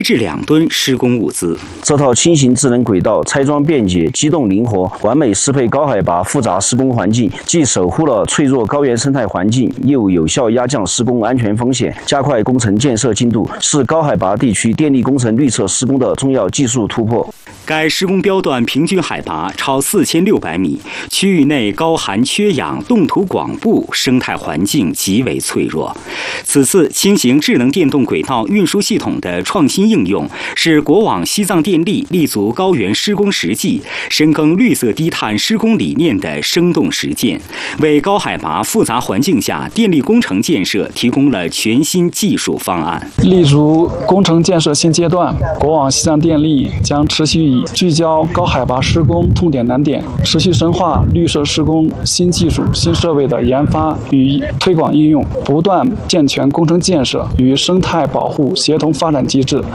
至2吨施工物资。 这套轻型智能轨道拆装便捷、机动灵活，完美适配高海拔复杂施工环境，既守护了脆弱高原生态环境，又有效压降施工安全风险，加快工程建设进度，是高海拔地区电力工程预测施工的重要技术突破。 该施工标段平均海拔超4600米，区域内高寒缺氧，冻土广布，生态环境极为脆弱。此次轻型智能电动轨道运输系统的创新应用，是国网西藏电力立足高原施工实际、深耕绿色低碳施工理念的生动实践，为高海拔复杂环境下电力工程建设提供了全新技术方案。 立足工程建设新阶段，国网西藏电力将持续聚焦高海拔施工痛点难点，持续深化绿色施工新技术、新设备的研发与推广应用，不断健全工程建设与生态保护协同发展机制。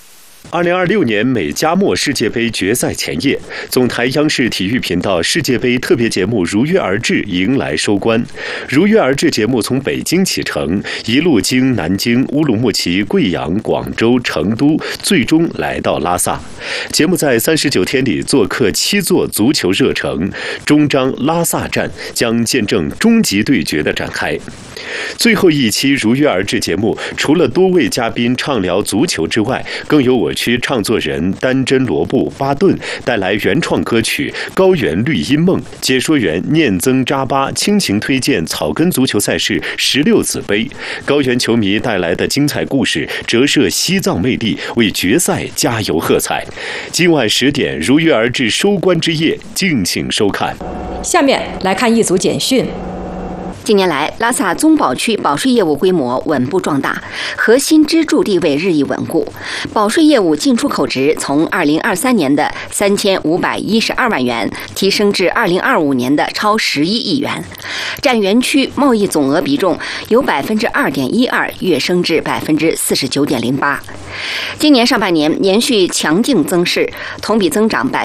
2026年美加墨世界杯决赛前夜，总台央视体育频道世界杯特别节目如约而至，迎来收官。如约而至节目从北京启程，一路经南京、乌鲁木齐、贵阳、广州、成都，最终来到拉萨。节目在39天里做客7座足球热城，终章拉萨站将见证终极对决的展开。最后一期如约而至节目，除了多位嘉宾畅聊足球之外，更有我区唱作人丹真罗布巴顿带来原创歌曲《高原绿荫梦》，解说员念曾扎巴倾情推荐草根足球赛事16子杯，高原球迷带来的精彩故事折射西藏魅力，为决赛加油喝彩。今晚10点如约而至收官之夜，敬请收看。 下面来看一组简讯。 近年来，拉萨宗保区保税业务规模稳步壮大，核心支柱地位日益稳固。保税业务进出口值从2023年的3512万元提升至2025年的超11亿元，占园区贸易总额比重由2.12%跃升至49.08%。今年上半年连续强劲增势，同比增长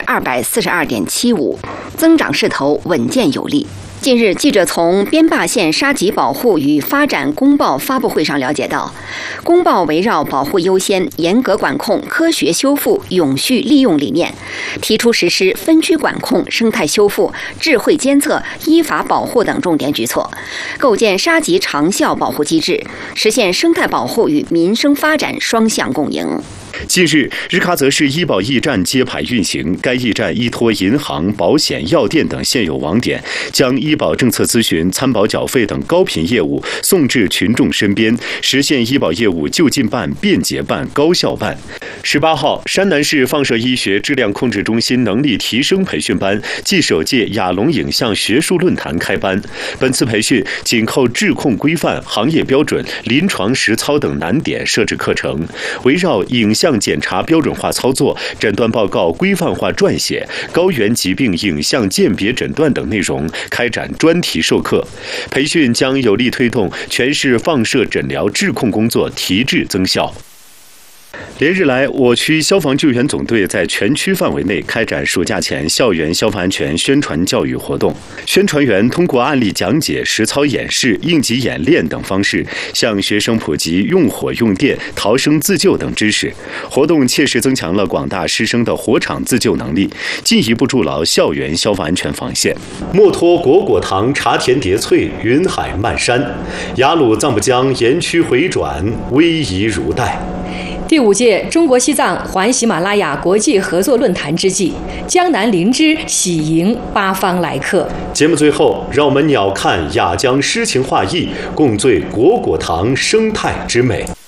242.75%，增长势头稳健有力。近日，记者从边坝县沙棘保护与发展公报发布会上了解到，公报围绕保护优先、严格管控、科学修复、永续利用理念，提出实施分区管控、生态修复、智慧监测、依法保护等重点举措，构建沙棘长效保护机制，实现生态保护与民生发展双向共赢。 近日，日喀则市医保驿站揭牌运行，该驿站依托银行、保险、药店等现有网点，将医保政策咨询、参保缴费等高频业务送至群众身边，实现医保业务就近办、便捷办、高效办。18号，山南市放射医学质量控制中心能力提升培训班暨首届亚龙影像学术论坛开班。本次培训紧扣质控规范、行业标准、临床实操等难点设置课程，围绕影像检查标准化操作、诊断报告规范化撰写、高原疾病影像鉴别诊断等内容开展专题授课。培训将有力推动全市放射诊疗质控工作提质增效。连日来，我区消防救援总队在全区范围内开展暑假前校园消防安全宣传教育活动。宣传员通过案例讲解、实操演示、应急演练等方式，向学生普及用火用电、逃生自救等知识。活动切实增强了广大师生的火场自救能力，进一步筑牢校园消防安全防线。墨脱果果塘茶田叠翠，云海漫山，雅鲁藏布江岩区回转，威仪如带。 第5届中国西藏环喜马拉雅国际合作论坛之际，江南灵芝喜迎8方来客。 节目最后，让我们鸟瞰雅江诗情画意，共醉果果塘生态之美。